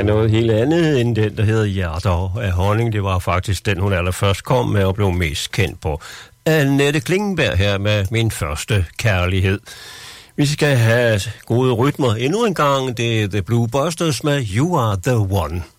noget helt andet end den, der hedder Hjerter af honning. Det var faktisk den, hun allerførst kom med og blev mest kendt på. Annette Klingenberg her med Min første kærlighed. Vi skal have gode rytmer endnu en gang. Det er The Blue Busters med You Are The One.